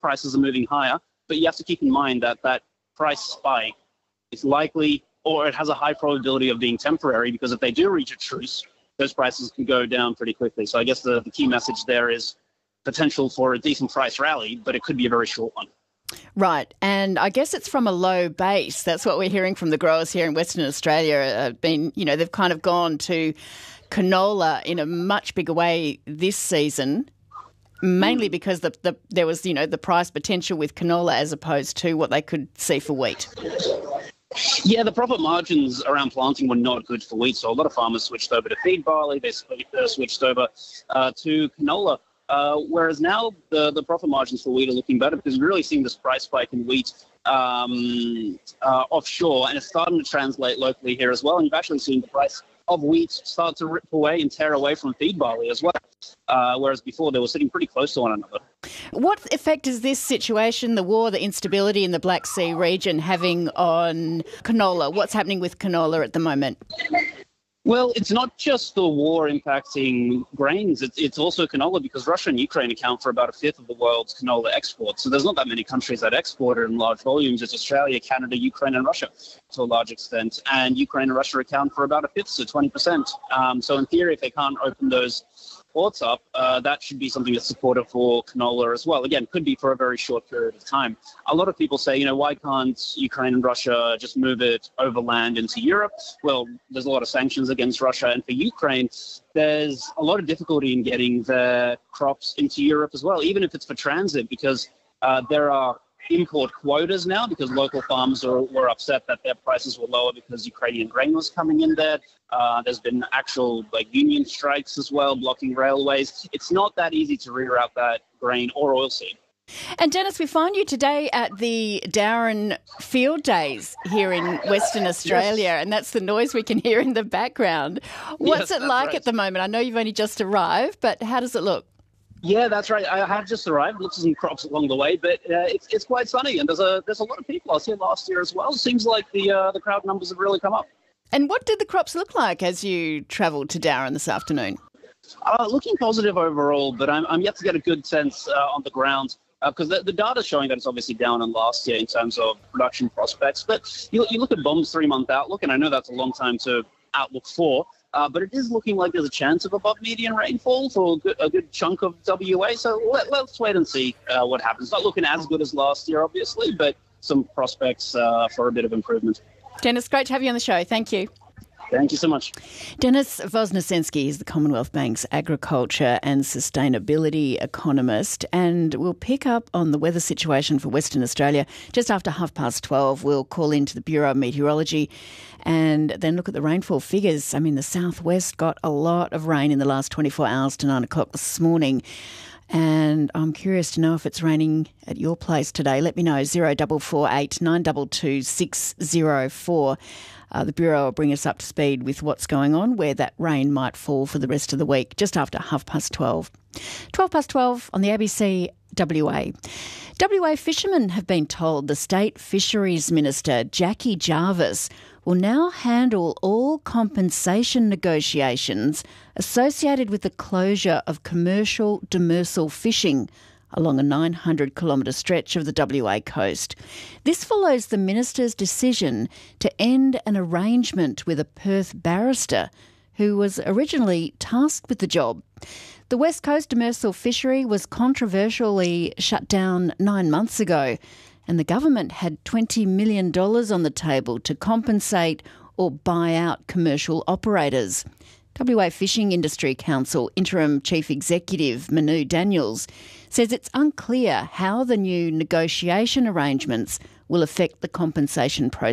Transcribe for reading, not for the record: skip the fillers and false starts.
prices are moving higher, but you have to keep in mind that that price spike is likely, or it has a high probability of being temporary, because if they do reach a truce, those prices can go down pretty quickly. So I guess the key message there is potential for a decent price rally, but it could be a very short one. Right, and I guess it's from a low base. That's what we're hearing from the growers here in Western Australia. They've kind of gone to canola in a much bigger way this season, mainly because there was the price potential with canola as opposed to what they could see for wheat. Yeah, the profit margins around planting were not good for wheat, so a lot of farmers switched over to feed barley. They switched over to canola. Whereas now the profit margins for wheat are looking better, because we're really seeing this price spike in wheat offshore, and it's starting to translate locally here as well. And you've actually seen the price of wheat start to rip away and tear away from feed barley as well, whereas before they were sitting pretty close to one another. What effect is this situation, the war, the instability in the Black Sea region, having on canola? What's happening with canola at the moment? Well, it's not just the war impacting grains, it's also canola, because Russia and Ukraine account for about a fifth of the world's canola exports. So there's not that many countries that export it in large volumes. It's Australia, Canada, Ukraine and Russia to a large extent. And Ukraine and Russia account for about a fifth, so 20%. So in theory, if they can't open those ports up, that should be something that's supportive for canola as well. Again, could be for a very short period of time. A lot of people say, why can't Ukraine and Russia just move it overland into Europe? Well, there's a lot of sanctions against Russia, and for Ukraine, there's a lot of difficulty in getting their crops into Europe as well, even if it's for transit, because there are import quotas now, because local farmers were upset that their prices were lower because Ukrainian grain was coming in there. There's been actual union strikes as well, blocking railways. It's not that easy to reroute that grain or oilseed. And Dennis, we find you today at the Darren Field Days here in Western Australia, yes. And that's the noise we can hear in the background. What's it like right at the moment? I know you've only just arrived, but how does it look? Yeah, that's right. I have just arrived. Looked at some crops along the way, but it's quite sunny, and there's a lot of people. I was here last year as well. It seems like the crowd numbers have really come up. And what did the crops look like as you travelled to Darren this afternoon? Looking positive overall, but I'm yet to get a good sense on the ground, because the data's showing that it's obviously down on last year in terms of production prospects. But you look at BOM's 3-month outlook, and I know that's a long time to outlook for. But it is looking like there's a chance of above median rainfall for a good chunk of WA. So let's wait and see what happens. Not looking as good as last year, obviously, but some prospects for a bit of improvement. Dennis, great to have you on the show. Thank you. Thank you so much. Dennis Voznesensky is the Commonwealth Bank's agriculture and sustainability economist, and we'll pick up on the weather situation for Western Australia just after 12:30. We'll call into the Bureau of Meteorology and then look at the rainfall figures. I mean, the southwest got a lot of rain in the last 24 hours to 9 o'clock this morning. And I'm curious to know if it's raining at your place today. Let me know, 0448 922 604. The Bureau will bring us up to speed with what's going on, where that rain might fall for the rest of the week, just after 12:30. 12:12 on the ABC WA. WA fishermen have been told the State Fisheries Minister, Jackie Jarvis, will now handle all compensation negotiations associated with the closure of commercial demersal fishing along a 900-kilometre stretch of the WA coast. This follows the minister's decision to end an arrangement with a Perth barrister who was originally tasked with the job. The West Coast demersal fishery was controversially shut down 9 months ago, and the government had $20 million on the table to compensate or buy out commercial operators. WA Fishing Industry Council Interim Chief Executive Manu Daniels says it's unclear how the new negotiation arrangements will affect the compensation process.